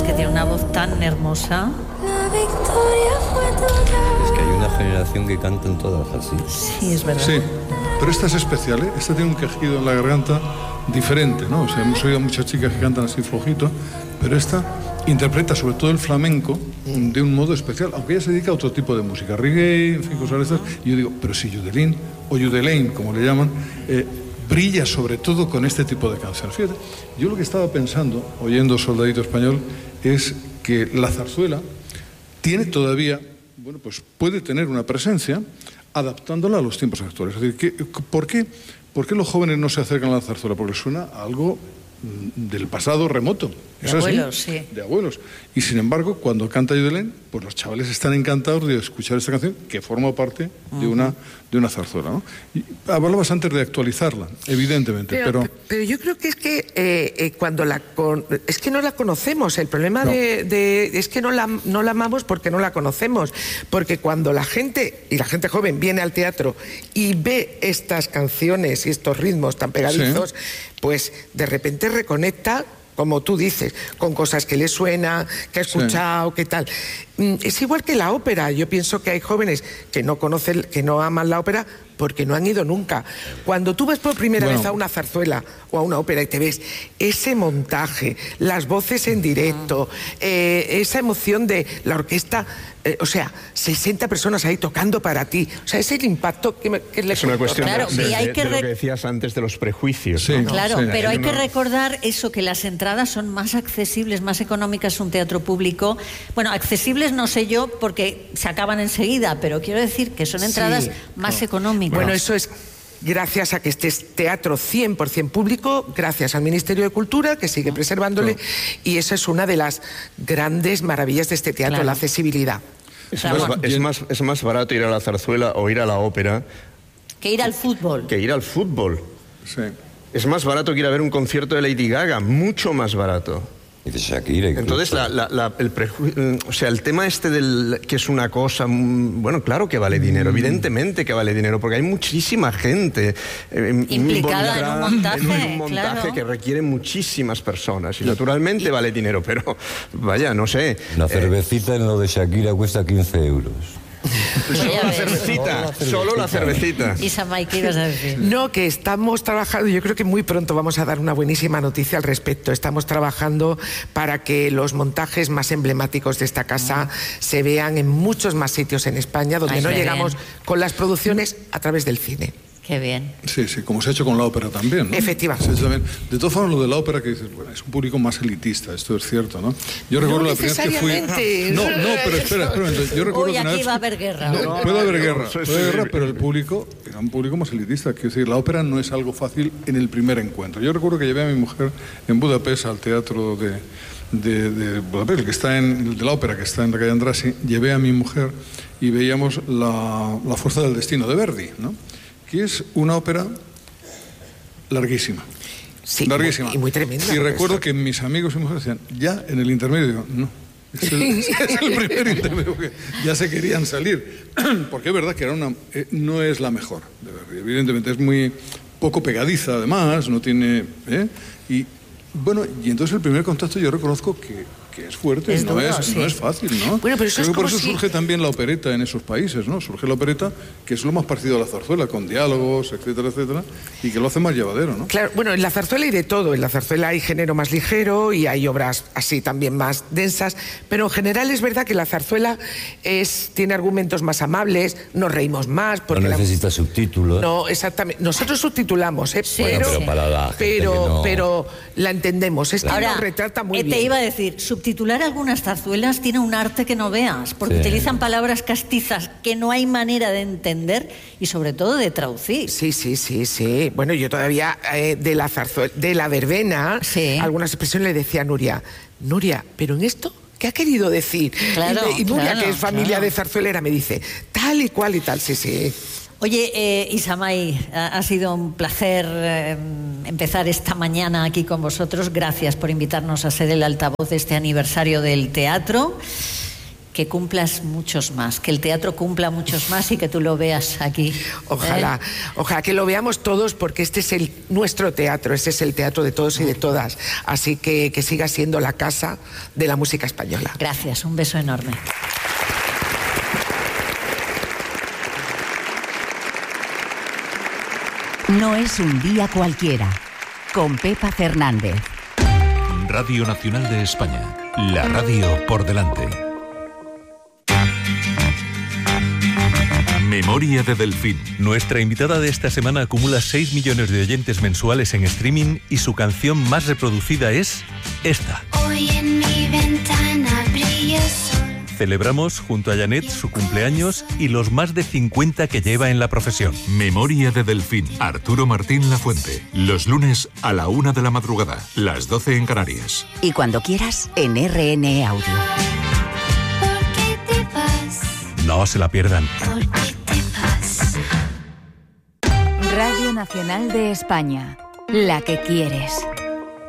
Es que tiene una voz tan hermosa. Es que hay una generación que cantan todas así. Sí, es verdad. Sí, pero esta es especial, ¿eh? Esta tiene un quejido en la garganta diferente, ¿no? O sea, hemos oído a muchas chicas que cantan así flojito, pero esta interpreta sobre todo el flamenco de un modo especial, aunque ella se dedica a otro tipo de música, reggae, en fin, cosas de estas. Y yo digo, pero si Yudelín, o Yudelaine, como le llaman, brilla sobre todo con este tipo de canciones. Fíjate, yo lo que estaba pensando, oyendo Soldadito Español, es que la zarzuela tiene todavía, bueno, pues puede tener una presencia adaptándola a los tiempos actuales. Es decir, ¿por qué los jóvenes no se acercan a la zarzuela? Porque suena a algo del pasado remoto. De abuelos, sí. De abuelos. Y sin embargo, cuando canta Yudelén, pues los chavales están encantados de escuchar esta canción que forma parte de una zarzuela, ¿no? Y hablabas antes de actualizarla, evidentemente, pero yo creo que es que cuando es que no la conocemos. El problema No. es que no la amamos porque no la conocemos. Porque cuando la gente, y la gente joven, viene al teatro y ve estas canciones y estos ritmos tan pegadizos, pues de repente reconecta, como tú dices, con cosas que le suena, que ha escuchado, que tal. Es igual que la ópera. Yo pienso que hay jóvenes que no conocen, que no aman la ópera porque no han ido nunca. Cuando tú ves por primera vez a una zarzuela o a una ópera y te ves ese montaje, las voces en directo, esa emoción de la orquesta, o sea, 60 personas ahí tocando para ti, o sea, es el impacto que le... Es una cuestión Claro, de y lo que decías antes de los prejuicios. Sí, ¿no? Claro, Sí. pero hay que recordar eso, que las entradas son más accesibles, más económicas, un teatro público. Bueno, accesibles no sé yo porque se acaban enseguida, pero quiero decir que son entradas más económicas. Bueno, eso es gracias a que este es teatro 100% público, gracias al Ministerio de Cultura, que sigue preservándole, y esa es una de las grandes maravillas de este teatro, la accesibilidad. Es más barato ir a la zarzuela o ir a la ópera que ir al fútbol. que ir al fútbol. sí. Es más barato que ir a ver un concierto de Lady Gaga, mucho más barato. Y de Shakira incluso. Entonces, o sea, el tema este del que es una cosa, bueno, claro que vale dinero, evidentemente que vale dinero, porque hay muchísima gente implicada en un montaje, en un montaje claro, que requiere muchísimas personas y naturalmente vale dinero, pero vaya, no sé. La cervecita en lo de Shakira cuesta 15 euros. Solo la cervecita. Isamay, ¿qué ibas a decir? No, que estamos trabajando, yo creo que muy pronto vamos a dar una buenísima noticia al respecto. Estamos trabajando para que los montajes más emblemáticos de esta casa se vean en muchos más sitios en España, donde no llegamos con las producciones a través del cine. Qué bien. Sí, como se ha hecho con la ópera también, ¿no? Efectivamente. Se ha hecho también. De todas formas, lo de la ópera que dices, bueno, es un público más elitista, esto es cierto, ¿no? Yo recuerdo la primera vez que fui... No, pero espera, yo recuerdo Uy, que una aquí vez... va a haber guerra. Puede haber guerra, pero el público era un público más elitista. Quiero decir, la ópera no es algo fácil en el primer encuentro. Yo recuerdo que llevé a mi mujer en Budapest al teatro de Budapest, el que está el de la ópera, que está en la calle Andrassy. Llevé a mi mujer y veíamos la Fuerza del Destino de Verdi, ¿no? Que es una ópera larguísima. Sí, larguísima. Y muy tremenda. Y recuerdo que mis amigos y mujeres decían, ya en el intermedio, digo, no. Es el primer intermedio que ya se querían salir. Porque es verdad que no es la mejor de Verdi. Evidentemente es muy poco pegadiza, además, no tiene... Y bueno, y entonces el primer contacto yo reconozco que es fuerte, es no duro, es fácil, ¿no? Bueno, pero eso creo es que por como eso surge también la opereta en esos países, ¿no? Surge la opereta, que es lo más parecido a la zarzuela, con diálogos, etcétera, etcétera, y que lo hace más llevadero, ¿no? Claro, bueno, en la zarzuela hay de todo. En la zarzuela hay género más ligero y hay obras así también más densas, pero en general es verdad que la zarzuela tiene argumentos más amables, nos reímos más. Porque no necesita subtítulos. No, exactamente. Nosotros subtitulamos, Sí. Pero para la gente pero la entendemos. Esta Ahora, nos retrata muy bien. te iba a decir, subtitular algunas zarzuelas tiene un arte que no veas, porque utilizan palabras castizas que no hay manera de entender y sobre todo de traducir. Sí. Bueno, yo todavía de la verbena, algunas expresiones le decía a Nuria, pero en esto, ¿qué ha querido decir? Claro, y Nuria, claro, que es familia de zarzuelera, me dice, tal y cual y tal, sí. Oye, Isamay, ha sido un placer empezar esta mañana aquí con vosotros. Gracias por invitarnos a ser el altavoz de este aniversario del teatro. que cumplas muchos más, que el teatro cumpla muchos más y que tú lo veas aquí. Ojalá, ojalá que lo veamos todos, porque este es nuestro teatro, este es el teatro de todos y de todas. Así que siga siendo la casa de la música española. Gracias, un beso enorme. No es un día cualquiera, con Pepa Fernández. Radio Nacional de España, la radio por delante. Memoria de Delfín. Nuestra invitada de esta semana acumula 6 millones de oyentes mensuales en streaming y su canción más reproducida es esta. Hoy en mi ventana brilla el sol. Celebramos junto a Janet su cumpleaños y los más de 50 que lleva en la profesión. Memoria de Delfín. Arturo Martín Lafuente. Los lunes a la 1 de la madrugada, las 12 en Canarias. Y cuando quieras, en RN Audio. ¿Por qué te vas? No se la pierdan. ¿Por qué te vas? Radio Nacional de España, la que quieres.